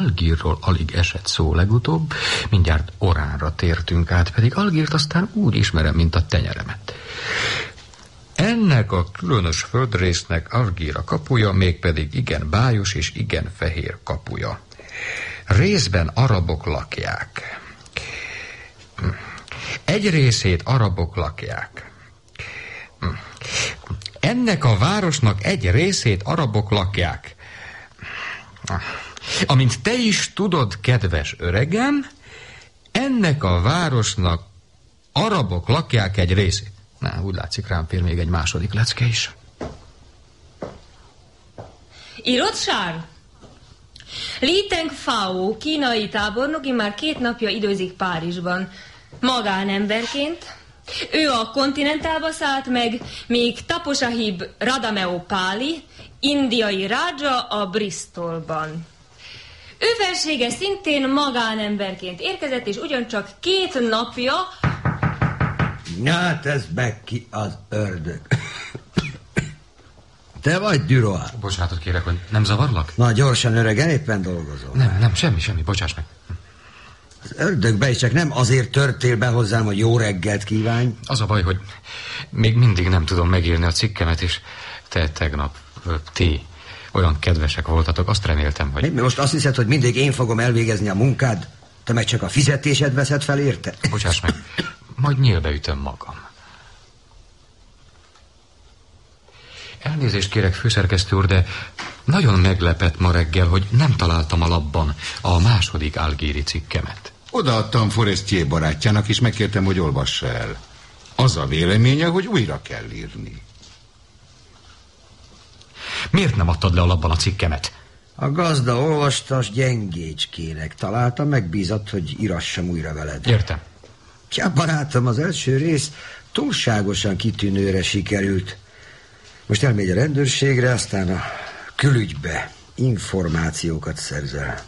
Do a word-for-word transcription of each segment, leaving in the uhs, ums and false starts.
Algírról alig esett szó legutóbb, mindjárt Oránra tértünk át, pedig Algírt aztán úgy ismerem, mint a tenyeremet. Ennek a különös földrésznek Algír a kapuja, mégpedig igen bájos és igen fehér kapuja. Részben arabok lakják. Egy részét arabok lakják. Ennek a városnak egy részét arabok lakják. Amint te is tudod, kedves öregem, ennek a városnak arabok lakják egy részét. Na, úgy látszik, rám fér még egy második lecke is. Írott, Sár? Li Tengfao, kínai tábornok, már két napja időzik Párizsban. Magánemberként. Ő a Kontinentálba szállt meg, míg Taposahib Radameo Páli, indiai rádzsa a Bristolban. Ő felsége szintén magánemberként érkezett, és ugyancsak két napja... Na, tesz be ki az ördög. Te vagy, Duroy? Bocsánatot kérek, hogy nem zavarlak? Na, gyorsan, öregen, éppen dolgozom. Nem, nem, semmi, semmi, bocsáss meg. Az ördögbe is csak nem azért törtél be hozzám, hogy jó reggelt kívánj. Az a baj, hogy még mindig nem tudom megírni a cikkemet, és te tegnap, ti olyan kedvesek voltatok, azt reméltem, hogy... Mi most azt hiszed, hogy mindig én fogom elvégezni a munkád? Te meg csak a fizetésed veszed fel, érte? Bocsáss meg, majd nyílbe ütöm magam. Elnézést kérek, főszerkesztő úr, de nagyon meglepett ma reggel, hogy nem találtam a labban a második algíri cikkemet. Odaadtam Forestier barátjának, és megkértem, hogy olvassa el. Az a véleménye, hogy újra kell írni. Miért nem adtad le a labban a cikkemet? A gazda olvastas gyengécskének találta, megbízott, hogy írassam újra veled. Értem. Tja, barátom, az első rész túlságosan kitűnőre sikerült. Most elmegy a rendőrségre, aztán a külügybe információkat szerzel.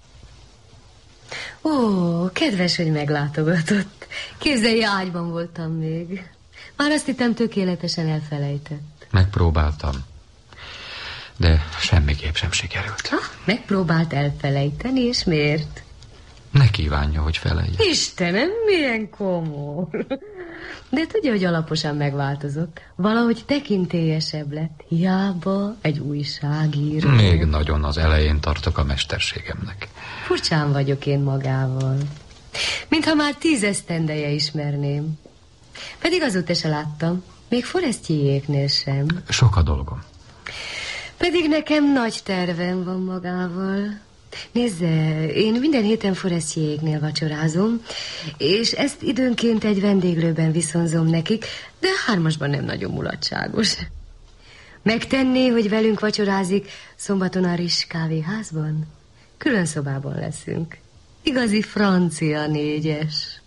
Ó, kedves, hogy meglátogatott. Képzelj, ágyban voltam még. Már azt hittem, tökéletesen elfelejtett. Megpróbáltam, de semmiképp sem sikerült. Ha, megpróbált elfelejteni, és miért? Ne kívánja, hogy felejje. Istenem, milyen komor. De tudja, hogy alaposan megváltozott. Valahogy tekintélyesebb lett. Hiába egy újságíró. Még nagyon az elején tartok a mesterségemnek. Furcsán vagyok én magával. Mintha már tízesztendeje ismerném. Pedig azóta se láttam. Még Forestieréknél sem. Sok a dolgom. Pedig nekem nagy tervem van magával. Nézze, én minden héten Forestieréknél vacsorázom, és ezt időnként egy vendéglőben viszonzom nekik, de hármasban nem nagyon mulatságos. Megtenné, hogy velünk vacsorázik szombaton a Rizs kávéházban? Külön szobában leszünk. Igazi francia négyes.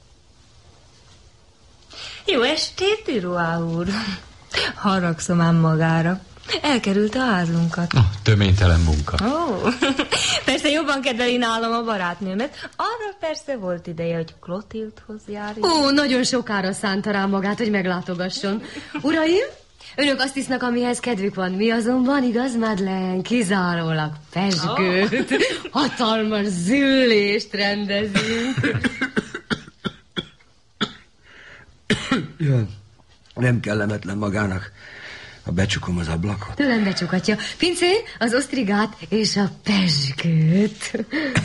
Jó estét, Duroy úr. Haragszom ám magára. Elkerült a házunkat. Oh, töménytelen munka. Ó, oh, persze jobban kedveli nálam a barátnőmet. Arra persze volt ideje, hogy Klotildhoz járjon. Ó, nagyon sokára szánta rá magát, hogy meglátogasson. Uraim, önök azt hisznek, amihez kedvük van. Mi azonban, igaz, Madeleine, kizárólag pezsgőt, oh. hatalmas züllést rendezünk. Ja, nem kellemetlen magának. Ha becsukom az ablakot. Tőlem becsukatja. Pincé, az osztrigát és a pezsgőt.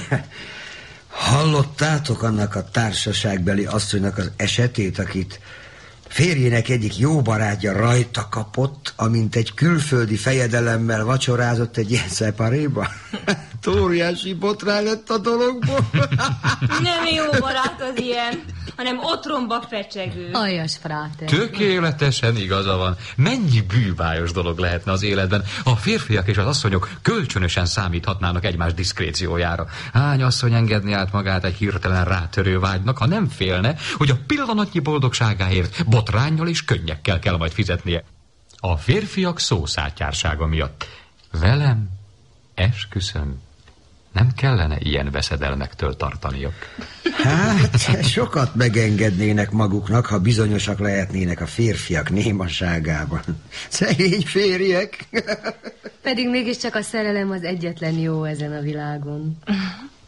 Hallottátok annak a társaságbeli asszonynak az esetét, akit férjének egyik jó barátja rajta kapott, amint egy külföldi fejedelemmel vacsorázott egy ilyen szeparéba? Óriási botrány lett a dologból. Nem jó barát az ilyen, hanem otromba fecsegő. Aljas fráter. Tökéletesen igaza van. Mennyi bűvályos dolog lehetne az életben, ha a férfiak és az asszonyok kölcsönösen számíthatnának egymás diszkréciójára. Hány asszony engedni át magát egy hirtelen rátörő vágynak, ha nem félne, hogy a pillanatnyi boldogságáért botránnyal és könnyekkel kell majd fizetnie. A férfiak szószátyársága miatt. Velem, esküszöm, nem kellene ilyen veszedelmektől tartaniak. Hát, sokat megengednének maguknak, ha bizonyosak lehetnének a férfiak némaságában. Szegény férjek. Pedig mégiscsak a szerelem az egyetlen jó ezen a világon.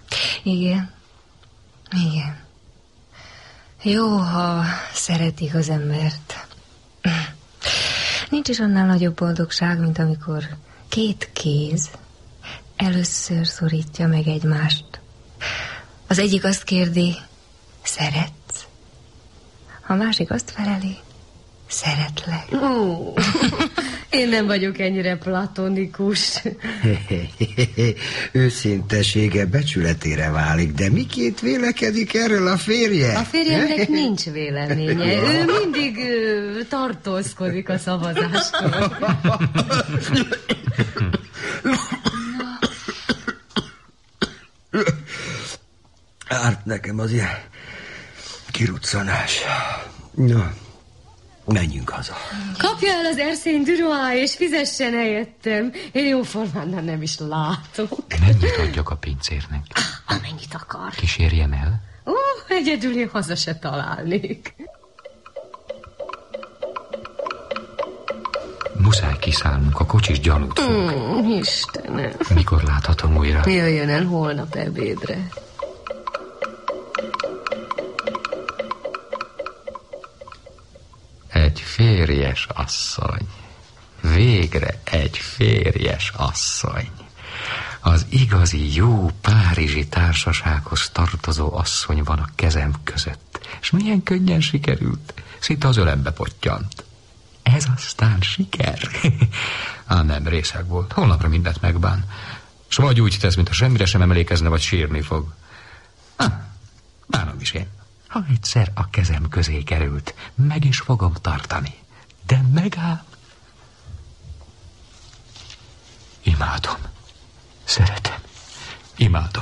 Igen. Igen. Jó, ha szeretik az embert. Nincs is annál nagyobb boldogság, mint amikor két kéz először szorítja meg egymást. Az egyik azt kérdi, szeretsz? A másik azt feleli, szeretlek. Ó, én nem vagyok ennyire platonikus. Őszintesége becsületére válik, de miként vélekedik erről a férje? A férjemnek nincs véleménye. Ő mindig ö, tartózkodik a szavazástól. Árt nekem az ilyen kiruccanás. Na, menjünk haza. Kapja el az Erszény Duroy, és fizessen helyettem. Én jóformán nem is látok. Mennyit adjak a pincérnek? Amennyit akar. Kísérjem el? Ó, egyedül én haza se találnék. Muszáj kiszállnunk, a kocsis gyanút fog. Mm, Istenem. Mikor láthatom újra? Jöjjön el holnap ebédre. Egy férjes asszony. Végre egy férjes asszony. Az igazi jó párizsi társasághoz tartozó asszony van a kezem között. És milyen könnyen sikerült. Szinte az ölembe pottyant. Ez aztán siker. Á, nem, részeg volt. Holnapra mindent megbán. S vagy úgy tesz, mintha semmire sem emlékezne, vagy sírni fog. Ah, bánom is én. Ha egyszer a kezem közé került, meg is fogom tartani. De megáll. Imádom. Szeretem. Imádom.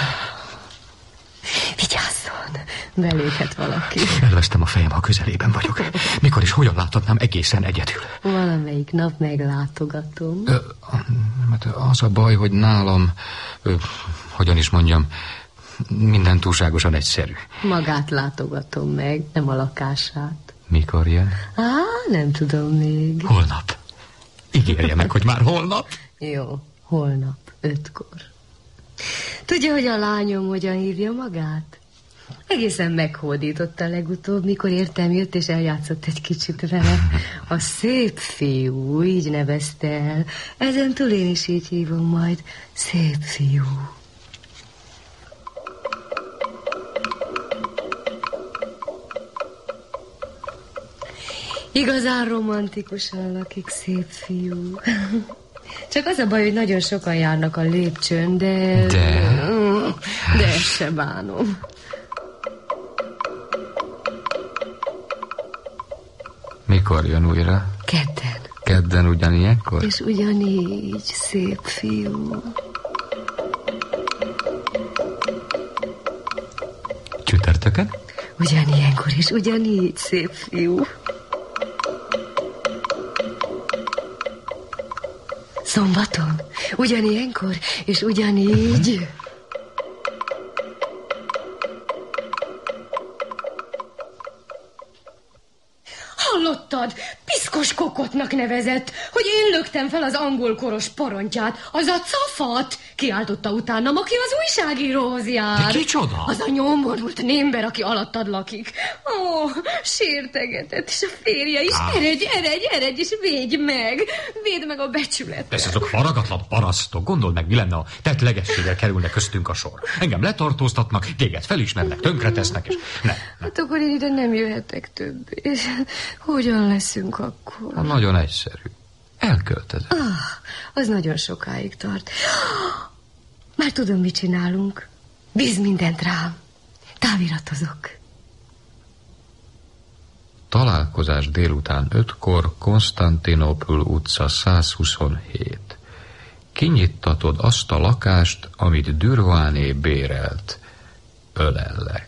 Vigyázzon, beléphet valaki. Elvesztem a fejem, ha közelében vagyok. Mikor és hogyan láthatnám egészen egyedül? Valamelyik nap meglátogatom. Ö, az a baj, hogy nálam, ö, hogyan is mondjam, minden túlságosan egyszerű. Magát látogatom meg, nem a lakását. Mikor jön? Á, nem tudom még. Holnap. Ígérje meg, hogy már holnap. Jó, holnap, ötkor. Tudja, hogy a lányom hogyan hívja magát? Egészen meghódította legutóbb, mikor értem jött, és eljátszott egy kicsit vele. A szép fiú, így nevezte el. Ezentúl én is így hívom majd. Szép fiú. Igazán romantikusan lakik, szép fiú. Csak az a baj, hogy nagyon sokan járnak a lépcsőn, de... De? De ezt se bánom. Mikor jön újra? Kedden. Kedden ugyanilyenkor? És ugyanígy, szép fiú. Csütörtökön? Ugyanilyenkor és ugyanígy, szép fiú. Szombaton, ugyanilyenkor és ugyanígy. Hallottad? Piszkos kokotnak nevezett, hogy én löktem fel az angol koros porontját, az a cafat, kiáltotta utánam, aki az újságíróhoz jár. De kicsoda? Az a nyomorult némber, aki alattad lakik. Ó, sértegetett, és a férje is. Ah. Eredj, eredj, eredj, és védj meg. Védd meg a becsületet. Persze, azok faragatlan parasztok. Gondold meg, mi lenne, a tettlegességgel kerülne köztünk a sor. Engem letartóztatnak, téged felismernek, tönkretesznek, és ne, ne. Hát akkor én ide nem jöhetek többé. Hogyan leszünk akkor? Hát nagyon egyszerű. Elköltözöm. Ah, az nagyon sokáig tart. Már tudom, mit csinálunk. Bíz mindent rám. Táviratozok. Találkozás délután ötkor, Konstantinopül utca száz huszonhét. Kinyittatod azt a lakást, amit Duroyné bérelt. Ölellek.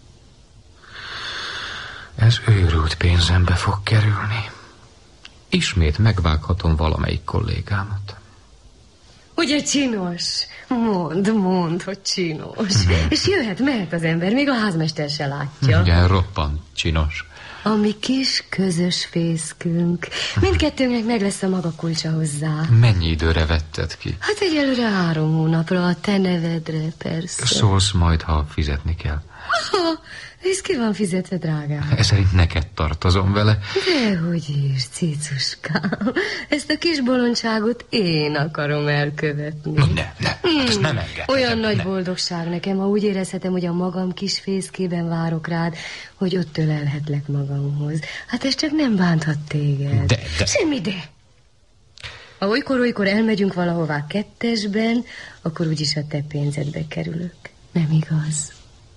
Ez őrült pénzembe fog kerülni. Ismét megvághatom valamelyik kollégámat. Ugye csinos? Mondd, mondd, hogy csinos. És jöhet, mehet az ember, még a házmester se látja. Igen, roppant csinos. A mi kis közös fészkünk. Mindkettőnknek meg lesz a maga kulcsa hozzá. Mennyi időre vetted ki? Hát egyelőre három hónapra, a te nevedre, persze. Szólsz majd, ha fizetni kell. Ha, ez ki van fizetve, drágám? Ez szerint neked tartozom vele. Dehogy is, cicuskám. Ezt a kis bolondságot én akarom elkövetni. No, ne, ne, hmm. ezt nem engedhetem. Olyan nagy ne. boldogság nekem, ha úgy érezhetem, hogy a magam kis fészkében várok rád, hogy ott ölelhetlek magamhoz. Hát ez csak nem bánthat téged. De, de... Semmi de. Ha olykor-olykor elmegyünk valahová kettesben, akkor úgyis a te pénzedbe kerülök. Nem igaz?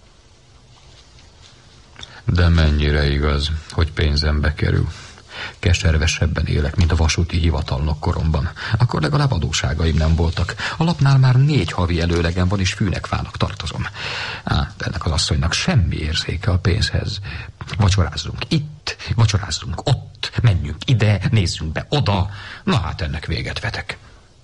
De mennyire igaz, hogy pénzembe kerül. Keservesebben élek, mint a vasúti hivatalnok koromban. Akkor legalább adóságaim nem voltak. A lapnál már négy havi előlegem van, és fűnek fának tartozom. Á, de ennek az asszonynak semmi érzéke a pénzhez. Vacsorázzunk itt, vacsorázzunk ott, menjünk ide, nézzünk be oda. Na hát ennek véget vetek.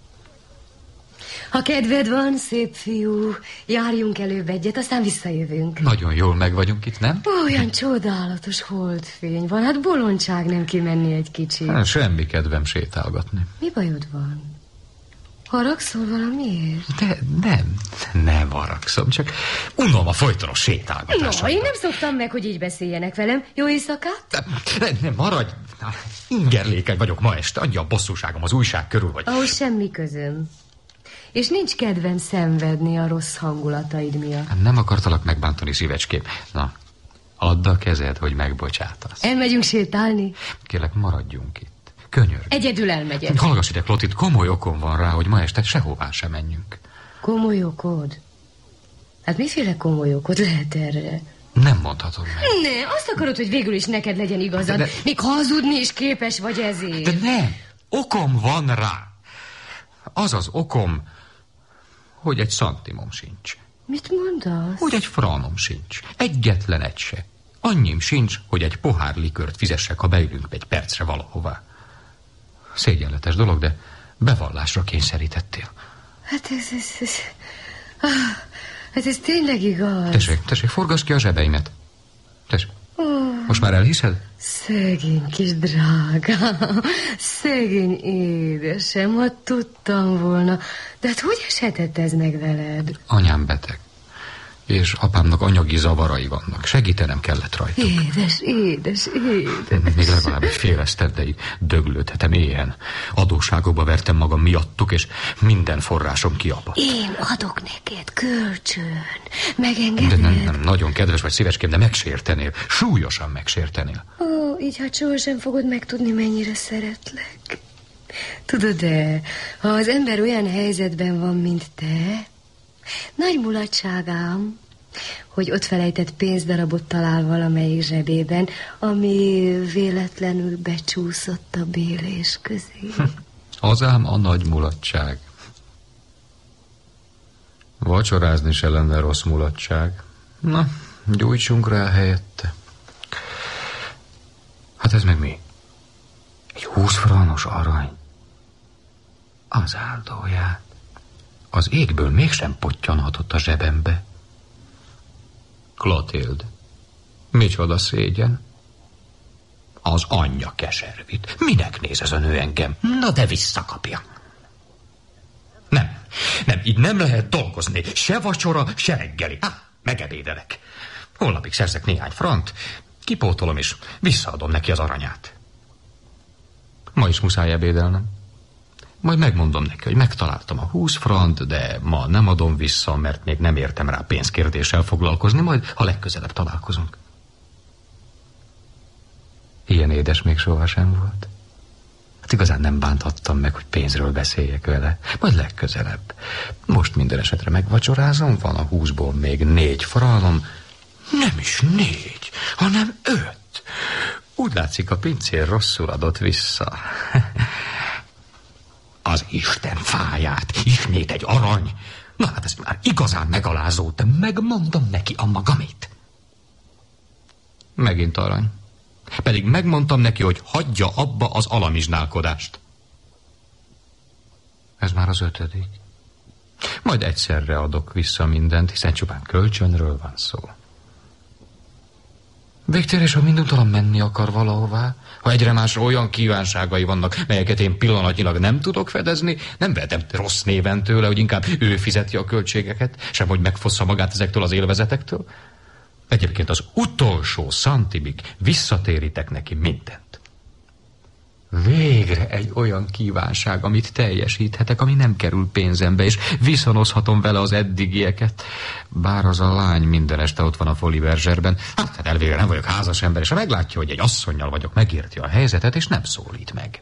Ha kedved van, szép fiú, járjunk előbb egyet, aztán visszajövünk. Nagyon jól meg vagyunk itt, nem? Olyan csodálatos holdfény van, hát bolondság nem kimenni egy kicsit. Hát, semmi kedvem sétálgatni. Mi bajod van? Haragszol valamiért? De nem, nem haragszom, csak unom a folytonos sétálgatásokat. No, én nem szoktam meg, hogy így beszéljenek velem. Jó éjszakát? Ne, ne, maradj! Ingerlékeny vagyok ma este, annyi a bosszúságom az újság körül, hogy... Ahhoz semmi közöm. És nincs kedvem szenvedni a rossz hangulataid miatt. Nem akartalak megbántani, szívecském. Na, add a kezed, hogy megbocsátasz. Elmegyünk sétálni? Kérlek, maradjunk itt. Könyörgöm. Egyedül elmegyek. Hallgass ide, Klotit, komoly okom van rá, hogy ma este sehová sem menjünk. Komoly okod? Hát miféle komoly okod lehet erre? Nem mondhatom meg. Ne, azt akarod, hogy végül is neked legyen igazad. De, de... Még hazudni is képes vagy ezért. De nem, okom van rá. Az az okom, hogy egy szantimom sincs. Mit mondasz? Hogy egy franom sincs. Egyetlen egy se. Annyim sincs, hogy egy pohár likört fizessek, ha beülünk egy percre valahová. Szégyenletes dolog, de bevallásra kényszerítettél. Hát ez... ez, ez... Ah, hát ez tényleg igaz. Tessék, tessék, forgass ki a zsebeimet. Tessék. Oh, most már elhiszed? Szegény kis drágám, szegény édesem, ha tudtam volna. De hát hogy eshetett ez meg veled? Anyám beteg, és apámnak anyagi zavarai vannak. Segítenem kellett rajtuk. Édes, édes, édes. Még legalább egy fél esztendeig döglődhetem éhen. Adósságokba vertem magam miattuk, és minden forrásom kiapadt. Én adok neked kölcsön. Megengeded? De nem, nem, nagyon kedves vagy, szívecském, de megsértenél. Súlyosan megsértenél. Ó, így hát sohasem fogod megtudni, mennyire szeretlek. Tudod-e, ha az ember olyan helyzetben van, mint te, nagy mulatságám, hogy ott felejtett pénzdarabot talál valamelyik zsebében, ami véletlenül becsúszott a bélés közé. Hazám a nagy mulatság. Vacsorázni se lenne rossz mulatság. Na, gyújtsunk rá helyette. Hát ez meg mi? Egy húsz franos arany. Az áldóját. Az égből mégsem pottyanhatott a zsebembe. Klotild, micsoda szégyen? Az anyja keservít. Minek néz ez a nő engem? Na de visszakapja. Nem, nem, így nem lehet dolgozni. Se vacsora, se reggeli. Há, megebédelek. Holnapig szerzek néhány frant, kipótolom és visszaadom neki az aranyát. Ma is muszáj ebédelnem. Majd megmondom neki, hogy megtaláltam a húsz frant, de ma nem adom vissza, mert még nem értem rá pénzkérdéssel foglalkozni, majd ha legközelebb találkozunk. Ilyen édes még sohasem volt. Hát igazán nem bánthattam meg, hogy pénzről beszéljek vele. Majd legközelebb. Most minden esetre megvacsorázom, van a húszból még négy franom. Nem is négy, hanem öt. Úgy látszik, a pincér rosszul adott vissza. Az Isten fáját, ismét egy arany. Na hát ez már igazán megalázó, de megmondom neki a magamét. Megint arany. Pedig megmondtam neki, hogy hagyja abba az alamizsnálkodást. Ez már az ötödik. Majd egyszerre adok vissza mindent, hiszen csupán kölcsönről van szó. Végtére, ha minduntalan menni akar valahová, ha egyre másra olyan kívánságai vannak, melyeket én pillanatnyilag nem tudok fedezni, nem vehetem rossz néven tőle, hogy inkább ő fizeti a költségeket, sem hogy megfossza magát ezektől az élvezetektől. Egyébként az utolsó szantimig visszatérítek neki mindent. Végre egy olyan kívánság, amit teljesíthetek, ami nem kerül pénzembe, és viszonozhatom vele az eddigieket. Bár az a lány minden este ott van a Folies-Bergerben, hát elvégre nem vagyok házas ember, és ha meglátja, hogy egy asszonnyal vagyok, megérti a helyzetet, és nem szólít meg.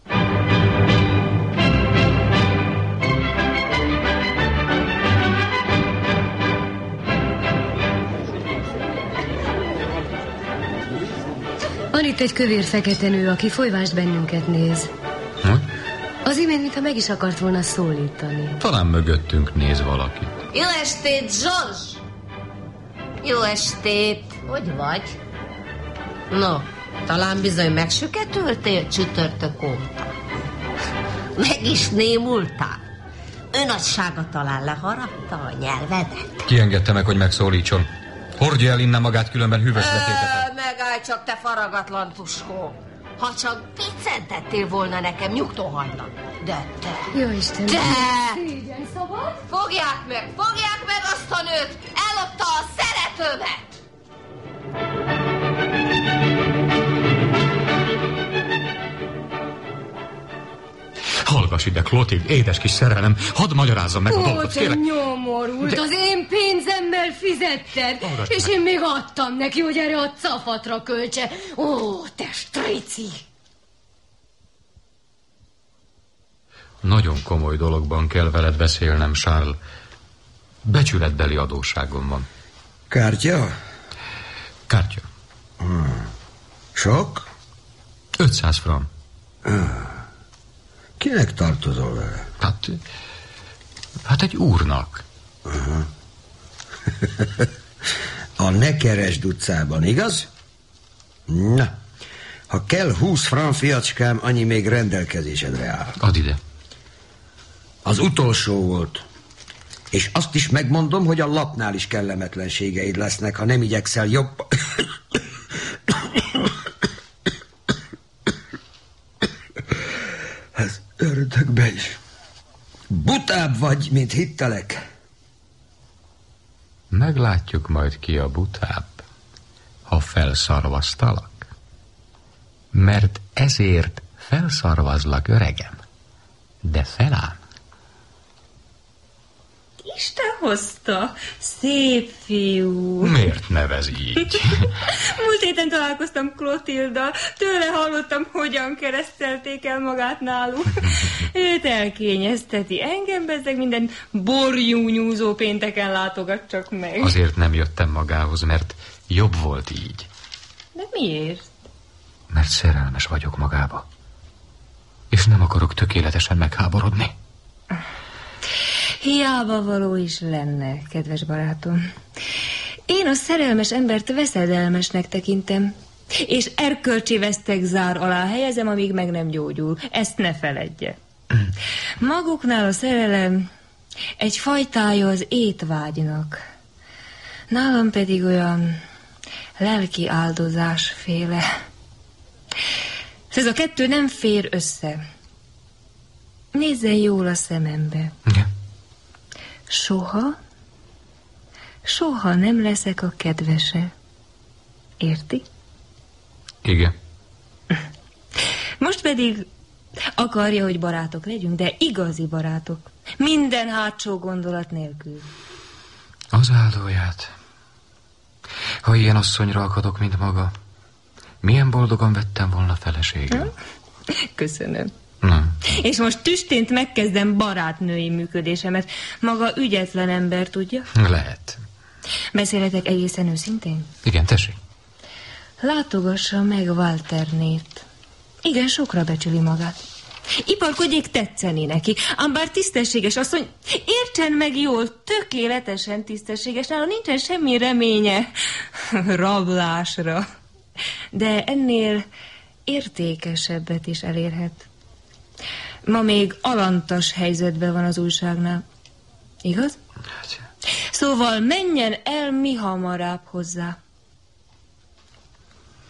Van itt egy kövér-fekete nő, aki folyvást bennünket néz. Hm? Az imént, mintha meg is akart volna szólítani. Talán mögöttünk néz valaki. Jó estét, Zsors! Jó estét! Hogy vagy? No, talán bizony megsüketültél csütörtök óta. Meg is némultál. Ő nagysága talán leharapta a nyelvedet. Ki engedte meg, hogy megszólítson? Hordja el innen magát, különben hűvös letétetem. Megállj csak, te faragatlan tuskó. Ha csak viccentettél volna nekem, nyugton hagylak. De te... Jó Isten! Te! Szégyen szabad? Fogják meg, fogják meg azt a nőt! Ellopta a szeretőmet! Hallgass ide, Clotilde, édes kis szerelem, hadd magyarázzam meg a dolgot, kérlek. Ó, te nyomorult, de... az én pénzemmel fizetted, Hallgass és meg. én még adtam neki, hogy erre a cafatra költse. Ó, te strici! Nagyon komoly dologban kell veled beszélnem, Charles. Becsületbeli adósságom van. Kártya? Kártya. Hmm. Sok? ötszáz frank. Hmm. Kinek tartozol vele? Hát, hát egy úrnak. Uh-huh. A Ne Keresd utcában, igaz? Na, ha kell húsz frank, fiacskám, annyi még rendelkezésedre áll. Add ide. Az utolsó volt. És azt is megmondom, hogy a lapnál is kellemetlenségeid lesznek, ha nem igyekszel jobb... Ez ördögbe is. Butább vagy, mint hittelek. Meglátjuk majd, ki a butább, ha felszarvaztalak. Mert ezért felszarvazlak, öregem. De feláll. Isten hozta. Szép fiú. Miért nevez így? Múlt héten találkoztam Clotildal. Tőle hallottam, hogyan keresztelték el magát náluk. Őt elkényezteti. Engem bezzeg minden borjúnyúzó pénteken látogat csak meg. Azért nem jöttem magához, mert jobb volt így. De miért? Mert szerelmes vagyok magába. És nem akarok tökéletesen megháborodni. Hiába való is lenne, kedves barátom. Én a szerelmes embert veszedelmesnek tekintem, és erkölcsi vesztek zár alá helyezem, amíg meg nem gyógyul. Ezt ne feledje. Maguknál a szerelem egy fajtája az étvágynak. Nálam pedig olyan lelki áldozásféle. Ez a kettő nem fér össze. Nézzen jól a szemembe. Igen. Soha, soha nem leszek a kedvese. Érti? Igen. Most pedig akarja, hogy barátok legyünk, de igazi barátok. Minden hátsó gondolat nélkül. Az áldóját. Ha ilyen asszonyra akadok, mint maga, milyen boldogan vettem volna feleségül. Köszönöm. Nem. És most tüstént megkezdem barátnői működésemet. Maga ügyetlen ember, tudja? Lehet. Beszélhetek egészen őszintén? Igen, tessék. Látogassa meg Walternét. Igen, sokra becsüli magát. Iparkodjék tetszeni neki. Ám bár tisztességes asszony, értsen meg jól, tökéletesen tisztességes, nála nincsen semmi reménye rablásra. De ennél értékesebbet is elérhet. Ma még alantas helyzetben van az újságnál. Igaz? Szóval menjen el mi hamarabb hozzá.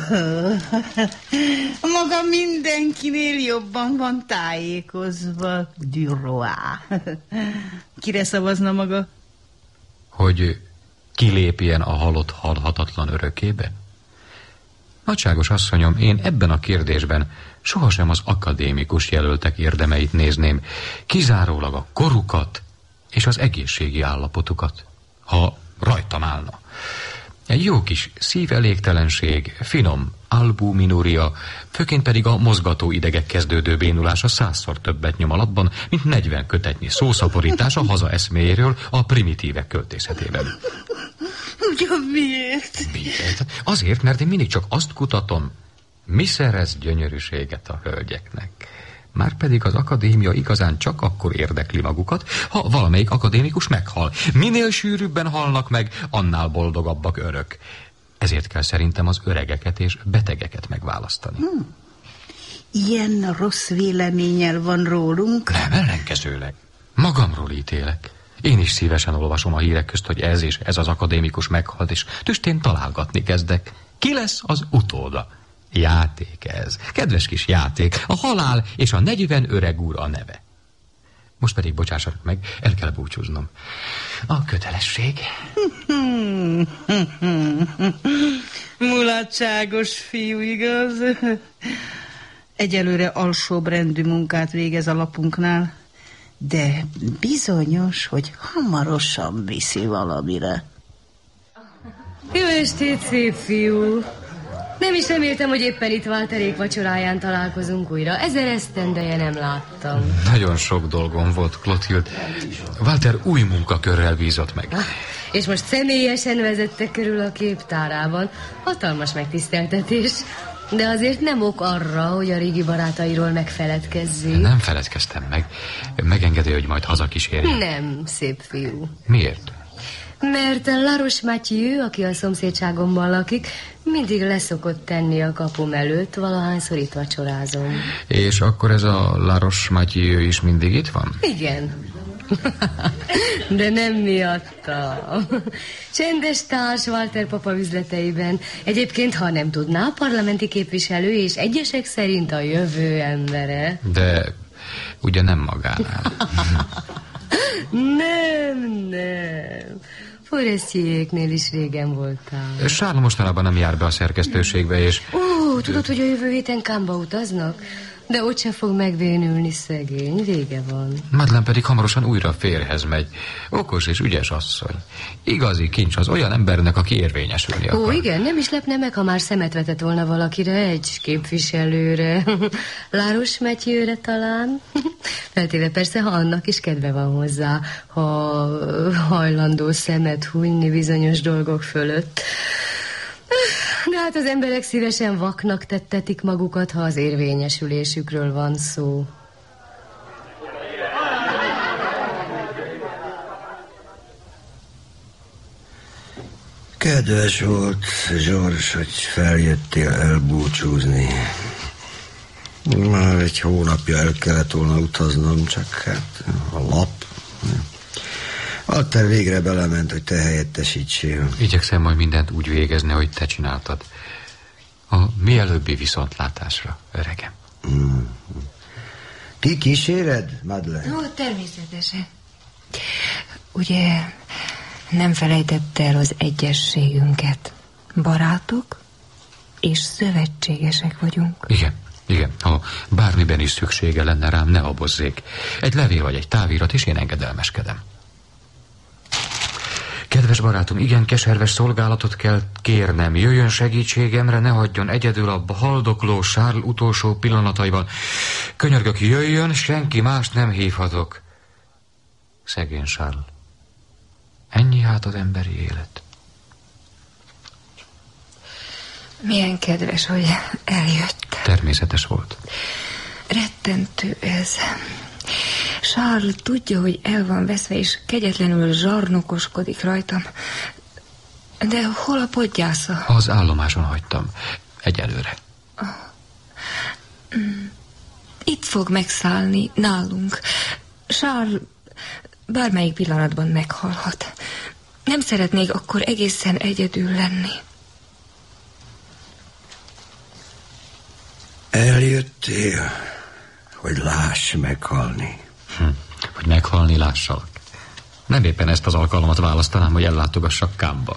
Maga mindenkinél jobban van tájékozva, Duroy. Kire szavazna maga? Hogy kilépjen a halott halhatatlan örökébe? Nagyságos asszonyom, én ebben a kérdésben sohasem az akadémikus jelöltek érdemeit nézném, kizárólag a korukat és az egészségi állapotukat, ha rajtam állna. Egy jó kis szívelégtelenség, finom albuminúria, főként pedig a mozgató idegek kezdődő bénulása százszor többet nyom alatban, mint negyven kötetnyi szószaporítás a haza eszméjéről a primitívek költészetében. Ugyan miért? Miért? Azért, mert én mindig csak azt kutatom, mi szerez gyönyörűséget a hölgyeknek. Márpedig az akadémia igazán csak akkor érdekli magukat, ha valamelyik akadémikus meghal. Minél sűrűbben halnak meg, annál boldogabbak örök. Ezért kell szerintem az öregeket és betegeket megválasztani. Hmm. Ilyen rossz véleménnyel van rólunk? Nem, ellenkezőleg. Magamról ítélek. Én is szívesen olvasom a hírek közt, hogy ez és ez az akadémikus meghalt, és tüstén találgatni kezdek. Ki lesz az utóda? Játék ez. Kedves kis játék. A halál és a negyven öreg úr a neve. Most pedig bocsássanak meg, el kell búcsúznom. A kötelesség. Mulatságos fiú, igaz? Egyelőre alsóbb rendű munkát végez a lapunknál, de bizonyos, hogy hamarosan viszi valamire. Jó estét, szép fiú! Nem is reméltem, hogy éppen itt Walterék vacsoráján találkozunk újra. Ezer esztendeje nem láttam. Nagyon sok dolgom volt, Clotilde. Walter új munkakörrel bízott meg. Ah, és most személyesen vezette körül a képtárában. Hatalmas megtiszteltetés. De azért nem ok arra, hogy a régi barátairól megfeledkezzék. Nem feledkeztem meg. Megengedi, hogy majd hazakísérjen? Nem, szép fiú. Miért? Mert La Roche-Mathieu, aki a szomszédságomban lakik, mindig leszokott tenni a kapum előtt, valahányszor itt vacsorázom. És akkor ez a La Roche-Mathieu is mindig itt van? Igen. De nem miatta. Csendes társ Walter papa üzleteiben. Egyébként, ha nem tudná, parlamenti képviselő, és egyesek szerint a jövő embere. De ugye nem magánál. Nem, nem. Forestiéknél is régen voltál. Charles mostanában nem jár be a szerkesztőségbe, és... Ó, tudod, hogy a jövő héten Cannesba utaznak? De ott sem fog megvénülni, szegény, vége van. Madeleine pedig hamarosan újra férhez megy. Okos és ügyes asszony. Igazi kincs az olyan embernek, aki érvényesülni akar. Ó, igen, nem is lepne meg, ha már szemet vetett volna valakire, egy képviselőre. La Roche-Mathieu-re talán. Feltéve persze, ha annak is kedve van hozzá, ha hajlandó szemet hunyni bizonyos dolgok fölött. De hát az emberek szívesen vaknak tettetik magukat, ha az érvényesülésükről van szó. Kedves volt, George, hogy feljöttél elbúcsúzni. Már egy hónapja el kellett volna utaznom, csak hát a lap... Walter végre belement, hogy te helyettesítsél. Igyekszem majd mindent úgy végezni, hogy te csináltad. A mielőbbi viszontlátásra, öregem. Mm. Ki kíséred, Madeleine? Ó, természetesen. Ugye nem felejtette el az egyességünket. Barátok és szövetségesek vagyunk. Igen, igen. Ha bármiben is szüksége lenne rám, ne habozzék. Egy levél vagy egy távirat, és én engedelmeskedem. Kedves barátom, igen keserves szolgálatot kell kérnem. Jöjjön segítségemre, ne hagyjon egyedül a haldokló Charles utolsó pillanataiban. Könyörgök, jöjjön, senki mást nem hívhatok. Szegény Charles. Ennyi hát az emberi élet. Milyen kedves, hogy eljött. Természetes volt. Rettentő ez. Charles tudja, hogy el van veszve, és kegyetlenül zsarnokoskodik rajtam. De hol a podgyásza? Az állomáson hagytam. Egyelőre. Itt fog megszállni, nálunk. Charles bármelyik pillanatban meghalhat. Nem szeretnék akkor egészen egyedül lenni. Eljöttél, hogy láss meghalni. Hm, hogy meghalni lássalak. Nem éppen ezt az alkalmat választanám, hogy ellátogassak Kámba.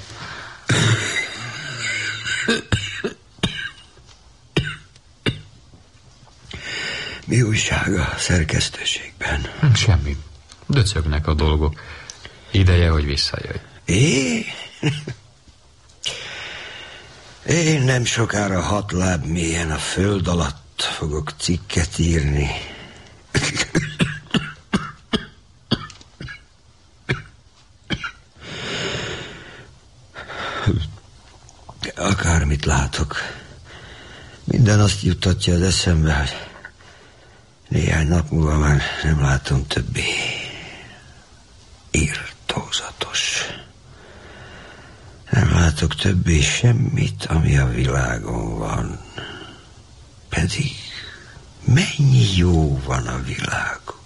Mi újság a szerkesztőségben? Semmi. Döcögnek a dolgok. Ideje, hogy visszajöjj. É? Én nem sokára hat láb mélyen a föld alatt fogok cikket írni. Akármit látok, minden azt juttatja az eszembe, hogy néhány nap múlva már nem látom többé. Irtózatos. Nem látok többé semmit, ami a világon van. Pedig mennyi jó van a világon.